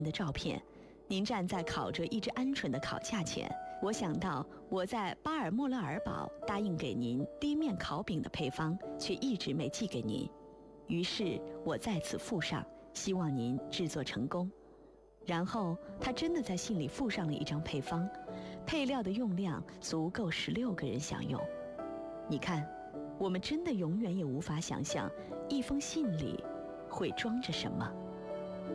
的照片，您站在烤着一只鹌鹑的烤架前，我想到我在巴尔莫勒尔堡答应给您低面烤饼的配方，却一直没寄给您。于是我在此附上，希望您制作成功。然后他真的在信里附上了一张配方，配料的用量足够16个人享用。你看，我们真的永远也无法想象一封信里会装着什么。